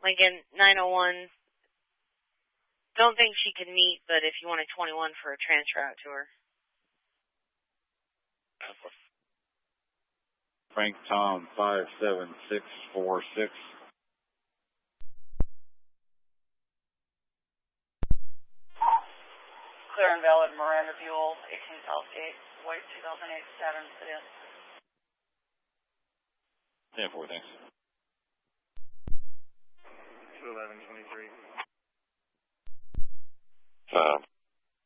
Lincoln 901. Don't think she can meet, but if you want a 21 for a transfer out to her. Frank Tom 57646. Clear and valid Miranda Buell, 18 Southgate, white 2008 Saturn sedan. 10-4, thanks. 211-23.